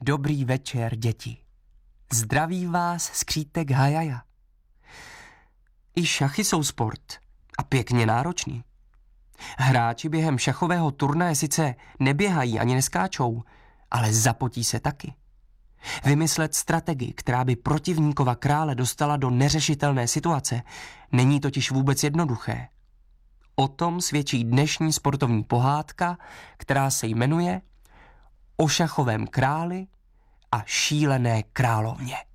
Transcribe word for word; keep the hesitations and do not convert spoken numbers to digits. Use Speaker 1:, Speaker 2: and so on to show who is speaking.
Speaker 1: Dobrý večer, děti. Zdraví vás skřítek Hajaja. I šachy jsou sport a pěkně náročný. Hráči během šachového turnaje sice neběhají ani neskáčou, ale zapotí se taky. Vymyslet strategii, která by protivníkova krále dostala do neřešitelné situace, není totiž vůbec jednoduché. O tom svědčí dnešní sportovní pohádka, která se jmenuje O šachovém králi a šílené královně.